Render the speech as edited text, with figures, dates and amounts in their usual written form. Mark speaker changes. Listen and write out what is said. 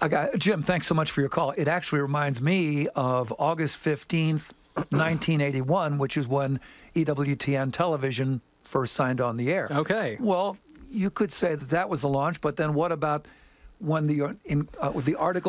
Speaker 1: Jim, thanks so much for your call. It actually reminds me of August 15th, 1981, which is when EWTN television first signed on the air.
Speaker 2: Okay.
Speaker 1: Well, you could say that was the launch, but then what about when the article